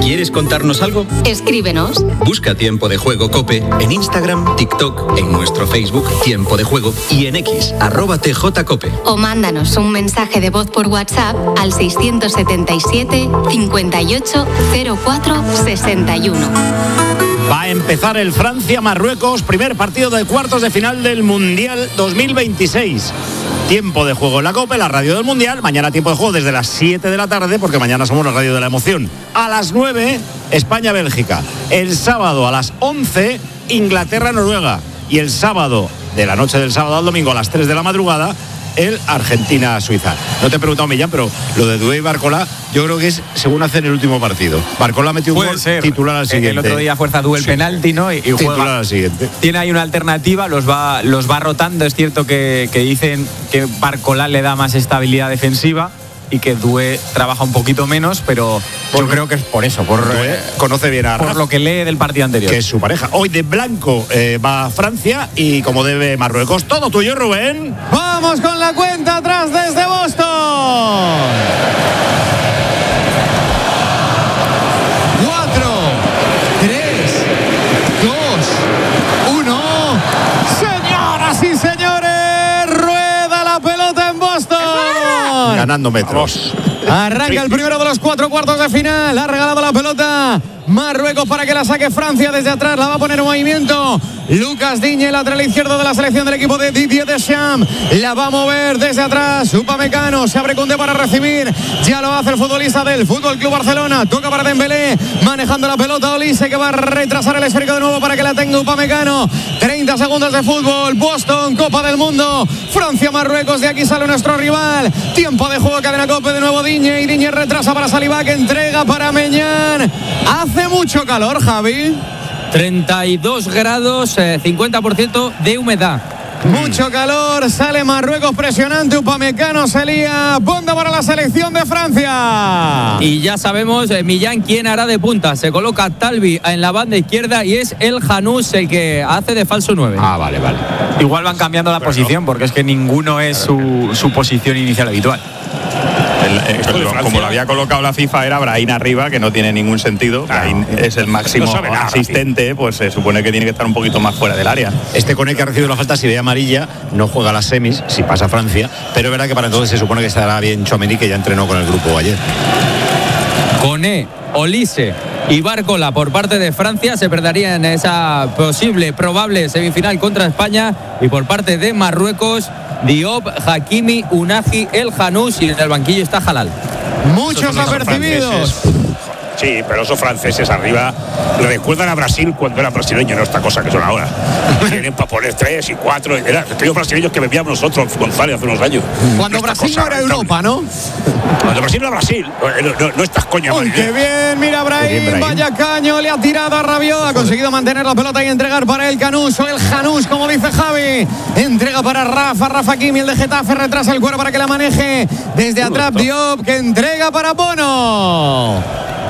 ¿Quieres contarnos algo? Escríbenos. Busca Tiempo de Juego COPE en Instagram, TikTok, en nuestro Facebook Tiempo de Juego y en X, @TJCOPE. O mándanos un mensaje de voz por WhatsApp al 677 58 04 61. Va a empezar el Francia-Marruecos, primer partido de cuartos de final del Mundial 2026. Tiempo de Juego en la COPE, la radio del Mundial. Mañana tiempo de juego desde las 7 de la tarde, porque mañana somos la radio de la emoción. A las 9, España-Bélgica. El sábado a las 11, Inglaterra-Noruega. Y el sábado, de la noche del sábado al domingo a las 3 de la madrugada, el Argentina-Suiza. No te he preguntado, Millán, pero lo de Doué y Barcola, yo creo que es según hacen el último partido. Barcola metió un gol, titular al siguiente. El otro día fuerza Doué el penalti, ¿no? Y titular juega al siguiente. Tiene ahí una alternativa, los va rotando. Es cierto que dicen que Barcola le da más estabilidad defensiva y que Doué trabaja un poquito menos, pero yo creo que es por eso, conoce bien a por lo que lee del partido anterior. Que es su pareja. Hoy de blanco va Francia y como debe Marruecos. Todo tuyo, Rubén. Vamos con la cuenta atrás desde Boston. 4, 3, 2, 1. Señoras y señores, rueda la pelota en Boston. Ganando metros. Arranca el primero de los 4 cuartos de final. Ha regalado la pelota Marruecos para que la saque Francia desde atrás. La va a poner en movimiento Lucas Digne, lateral izquierdo de la selección del equipo de Didier Deschamps. La va a mover desde atrás Upamecano. Se abre Koundé para recibir. Ya lo hace el futbolista del Fútbol Club Barcelona. Toca para Dembélé. Manejando la pelota Olise, que va a retrasar el esférico de nuevo para que la tenga Upamecano. 30 segundos de fútbol. Boston, Copa del Mundo. Francia-Marruecos. De aquí sale nuestro rival. Tiempo de juego, cadena COPE. De nuevo Digne. Y Digne retrasa para Saliba, que entrega para Meñán. Hace mucho calor, Javi. 32 grados, 50% de humedad. Mucho calor, sale Marruecos presionante, Upamecano se lía, banda para la selección de Francia. Y ya sabemos, Millán, quién hará de punta. Se coloca Talbi en la banda izquierda y es el Janús el que hace de falso 9. Ah, vale. Igual van cambiando la posición, porque es que ninguno es su posición inicial habitual. Como lo había colocado la FIFA, era Brahim arriba, que no tiene ningún sentido. Brahim es el máximo asistente, pues se supone que tiene que estar un poquito más fuera del área. Este Koné, que ha recibido la falta, si ve amarilla, no juega las semis, si pasa Francia, pero es verdad que para entonces se supone que estará bien Tchouaméni, que ya entrenó con el grupo ayer. Koné, Olise y Barcola por parte de Francia se perderían en esa probable semifinal contra España, y por parte de Marruecos, Diop, Hakimi, Unagi, El Janús, y en el banquillo está Halal. Muchos apercibidos. Sí, pero esos franceses arriba recuerdan a Brasil cuando era brasileño, no esta cosa que son ahora. Tienen para poner 3 y 4. Eran aquellos brasileños que bebíamos nosotros, González, hace unos años. Cuando Brasil no era Europa, ¿no? Cuando Brasil era Brasil. No estas coñas. ¡Uy, qué bien! Mira Brahim, vaya caño, le ha tirado a Rabiot. Ha conseguido mantener la pelota y entregar para el Janús, o el Janús, como dice Javi. Entrega para Rafa Hakimi, el de Getafe, retrasa el cuero para que la maneje. Desde atrás Diop, que entrega para Bono.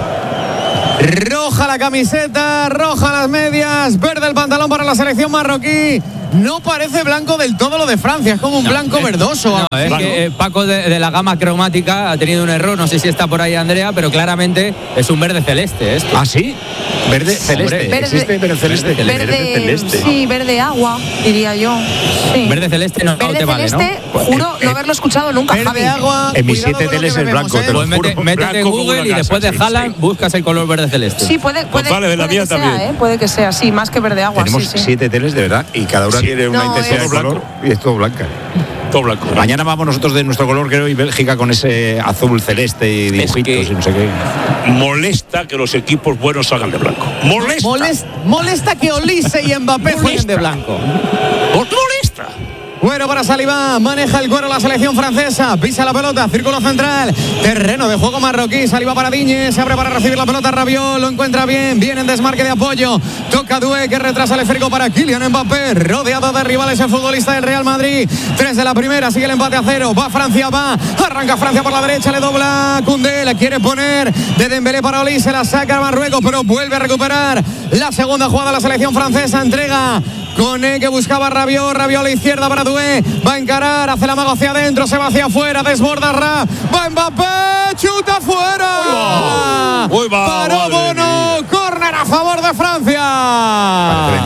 Roja la camiseta, roja las medias, verde el pantalón para la selección marroquí. No parece blanco del todo lo de Francia, es como un blanco verdoso. No, es que Paco de la gama cromática ha tenido un error, no sé si está por ahí Andrea, pero claramente es un verde celeste. ¿Ah, sí? Verde celeste. ¿Existe verde celeste? Verde celeste. Sí, verde agua, diría yo. Sí. Verde celeste no verde te vale, celeste, ¿no? juro no haberlo escuchado nunca, verde Javi. agua. En mis 7 teles es blanco, te lo juro. Métete en Google y después de Haaland buscas el color verde celeste. Sí, puede vale, de la mía que también. sea, puede que sea, sí, más que verde agua. Tenemos sí. 7 teles de verdad y cada una tiene una intensidad de color y es todo blanca. Todo blanco. Mañana vamos nosotros de nuestro color, creo, y Bélgica con ese azul celeste y dibujitos y no sé qué. Molesta que los equipos buenos salgan de blanco. Molesta que Olise y Mbappé jueguen de blanco. Molesta. Bueno para Saliba, maneja el cuero la selección francesa, pisa la pelota, círculo central, terreno de juego marroquí, Saliba para Digne, se abre para recibir la pelota Rabiot, lo encuentra bien en desmarque de apoyo, toca Doué, que retrasa el esférico para Kylian Mbappé, rodeado de rivales el futbolista del Real Madrid, 3 de la primera, sigue el empate a 0, va Francia, arranca Francia por la derecha, le dobla Koundé, le quiere poner de Dembélé para Olise, se la saca a Marruecos, pero vuelve a recuperar la segunda jugada la selección francesa, entrega Koné, que buscaba a Rabiot a la izquierda para Doué, va a encarar, hace la mago hacia adentro, se va hacia afuera, desborda va Mbappé, chuta fuera. Paró Bono.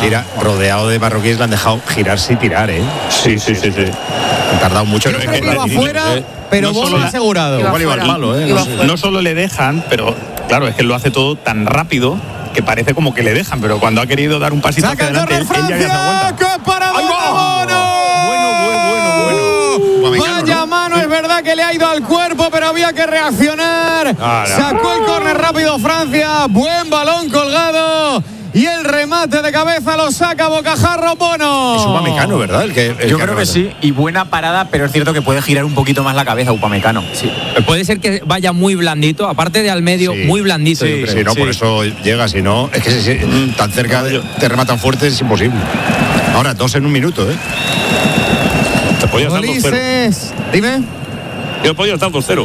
tira, rodeado de marroquíes, le han dejado girarse y tirar, ¿eh? Sí. Han tardado mucho. Yo creo que iba afuera, pero no Bono solo asegurado. Igual iba al palo, ¿eh? No solo le dejan, pero claro, es que lo hace todo tan rápido que parece como que le dejan, pero cuando ha querido dar un pasito hacia adelante, él ya había dado vuelta. ¡Qué para Bono! Bueno. Vaya mano, es verdad que le ha ido al cuerpo, pero había que reaccionar. Sacó el córner rápido Francia, buen balón colgado. Y el remate de cabeza lo saca bocajarro Bono. Es Upamecano, ¿verdad? Yo creo que sí, y buena parada, pero es cierto que puede girar un poquito más la cabeza Upamecano. Sí. Puede ser que vaya muy blandito, aparte de al medio, muy blandito. Sí, yo creo. no, por eso llega, si no, es que tan cerca, te rematan fuerte, es imposible. Ahora, 2 en un minuto, ¿eh? Te podía estar 2-0. Ulises, dime. Yo podía estar 2-0.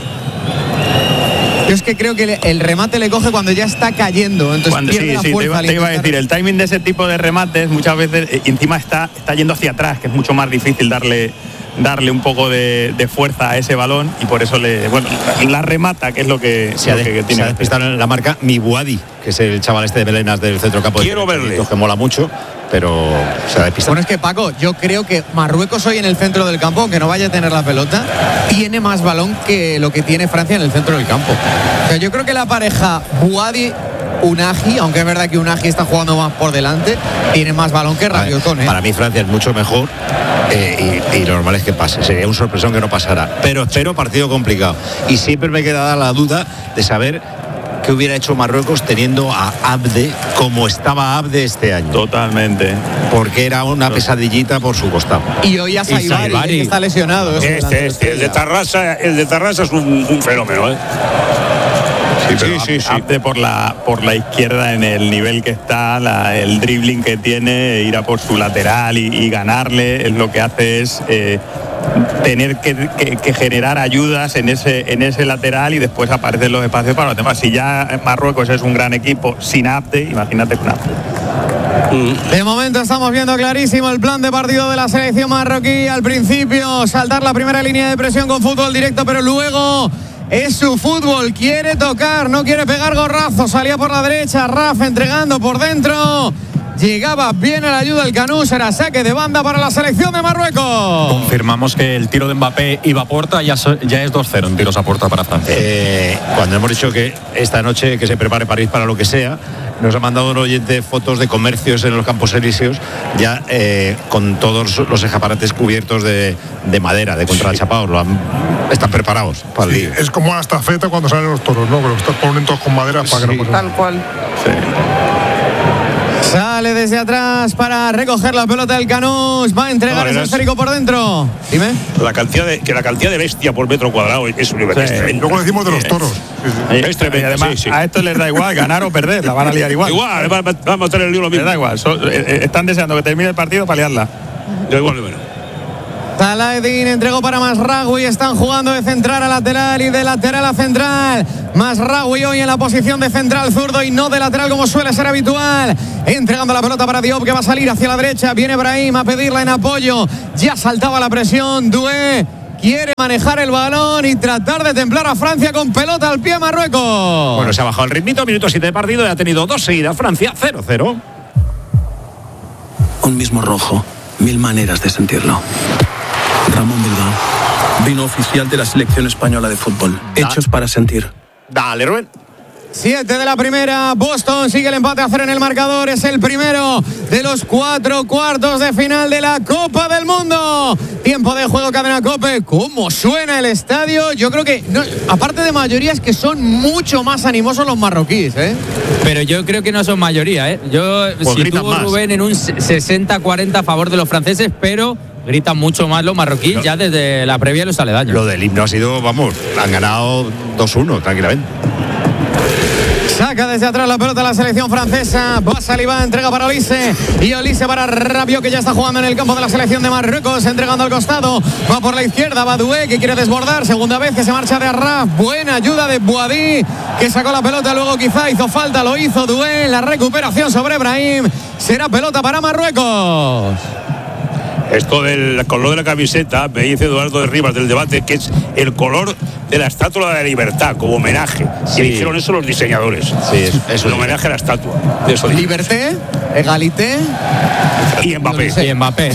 Yo es que creo que el remate le coge cuando ya está cayendo, entonces pierde la fuerza. Te iba a decir, el timing de ese tipo de remates muchas veces encima está yendo hacia atrás, que es mucho más difícil darle un poco de fuerza a ese balón, y por eso la remata, que es lo que, se ha despistado en la marca Mibuadi, que es el chaval este de Melenas del centro campo. Quiero verle. Que mola mucho, pero se ha despistado. Bueno, es que Paco, yo creo que Marruecos hoy en el centro del campo, aunque no vaya a tener la pelota, tiene más balón que lo que tiene Francia en el centro del campo. O sea, yo creo que la pareja Buadi-Unagi, aunque es verdad que Unagi está jugando más por delante, tiene más balón que Rabiotón, ¿eh? Para mí Francia es mucho mejor, y lo normal es que pase. Sería un sorpresón que no pasara, pero espero partido complicado. Y siempre me queda la duda de saber qué hubiera hecho Marruecos teniendo a Abde como estaba Abde este año. Totalmente. Porque era una pesadillita por su costado. Y hoy a Saibari, que está lesionado. El de Tarrasa es un fenómeno, ¿eh? Sí. Abde por la izquierda, en el nivel que está, el dribbling que tiene, ir a por su lateral y ganarle, es lo que hace es tener que generar ayudas en ese lateral, y después aparecen los espacios para los demás. Si ya Marruecos es un gran equipo sin Abde, imagínate con Abde. De momento estamos viendo clarísimo el plan de partido de la selección marroquí. Al principio saltar la primera línea de presión con fútbol directo, pero luego es su fútbol, quiere tocar, no quiere pegar gorrazos. Salía por la derecha, Raf entregando por dentro. Llegaba bien a la ayuda el Canú, será saque de banda para la selección de Marruecos. Confirmamos que el tiro de Mbappé iba a puerta, ya es 2-0 en tiros a puerta para Francia. Cuando hemos dicho que esta noche que se prepare París para lo que sea, nos ha mandado un oyente fotos de comercios en los Campos Elíseos, ya con todos los escaparates cubiertos de madera, de contrachapados. Están preparados para el día. Es como la estafeta cuando salen los toros, ¿no? Que los ponen todos con madera para que no pasen. Tal cual. Sí. Sale desde atrás para recoger la pelota del Canús. Va a entregar ese esférico por dentro. Dime. La cantidad de bestia por metro cuadrado es universal. Luego decimos de los toros. Es tremendo. Además, a esto les da igual ganar o perder, la van a liar igual. Igual, vamos a tener el lío lo mismo. Les da igual. Están deseando que termine el partido para liarla. Yo igual, bueno. Saladin entregó para Masraoui. Están jugando de central a lateral y de lateral a central. Masraoui hoy en la posición de central zurdo y no de lateral como suele ser habitual. Entregando la pelota para Diop, que va a salir hacia la derecha. Viene Brahim a pedirla en apoyo. Ya saltaba la presión. Doué quiere manejar el balón y tratar de templar a Francia con pelota al pie Marruecos. Bueno, se ha bajado el ritmito, minuto 7 de partido y ha tenido 2 seguidas. Francia 0-0. Un mismo rojo, 1000 maneras de sentirlo. Ramón Bilbao, vino oficial de la selección española de fútbol. Hechos para sentir. Dale, Rubén. 7 de la primera, Boston sigue el empate a 0 en el marcador, es el primero de los 4 cuartos de final de la Copa del Mundo. Tiempo de juego, cadena COPE. ¿Cómo suena el estadio? Yo creo que, no, aparte de mayoría, es que son mucho más animosos los marroquíes, ¿eh? Pero yo creo que no son mayoría, ¿eh? Yo situo Rubén en un 60-40 a favor de los franceses, pero gritan mucho más los marroquíes ya desde la previa de los aledaños. Lo del himno ha sido, vamos, han ganado 2-1 tranquilamente. Saca desde atrás la pelota la selección francesa. Va Saliba, entrega para Olise. Y Olise para Rabiot, que ya está jugando en el campo de la selección de Marruecos. Entregando al costado. Va por la izquierda. Va Doué, que quiere desbordar. Segunda vez que se marcha de Arraf. Buena ayuda de Boadi, que sacó la pelota. Luego quizá hizo falta. Lo hizo Doué. La recuperación sobre Brahim. Será pelota para Marruecos. Esto del color de la camiseta, me dice Eduardo de Rivas del debate, que es el color de la Estatua de la Libertad como homenaje. Sí. Y dijeron eso los diseñadores. Sí, eso un homenaje a la estatua. De eso Liberté, egalité y Mbappé. Y Mbappé.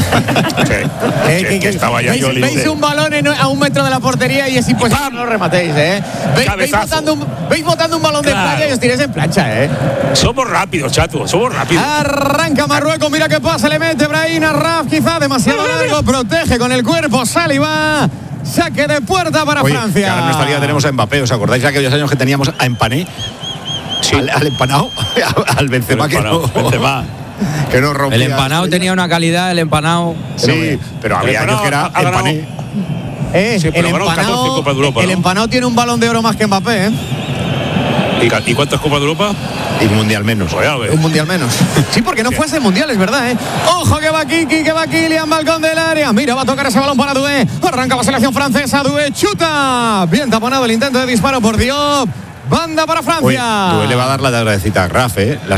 Que estaba ya yo ¿Veis un balón a 1 metro de la portería y es imposible que no lo rematéis, ¿eh? ¿Veis botando un balón de playa y os tiréis en plancha, ¿eh? Somos rápidos, chato, somos rápidos. Arranca Marruecos, mira qué pasa, le mete Brahim Arraf, quizá demasiado largo, protege con el cuerpo, Saliba. Saque de puerta para Francia. Que ahora en nuestra liga tenemos a Mbappé. ¿Os acordáis de aquellos años que teníamos a Empané? Sí. Al empanado, al Benzema, que no rompía. El empanado tenía una calidad, el empanado. Sí, pero había años que era Empané. Sí, el empanado tiene un balón de oro más que Mbappé, ¿eh? ¿Y cuántas Copas de Europa? Y un mundial menos. Un mundial menos. Sí, porque no fue ese mundial, es verdad, ¿eh? Ojo que va Kiki, que va Kylian, balcón del área. Mira, va a tocar ese balón para Doué. Arranca la selección francesa, Doué chuta. Bien taponado el intento de disparo por Diop. Banda para Francia. Doué le va a dar la agradecida a Graf, ¿eh?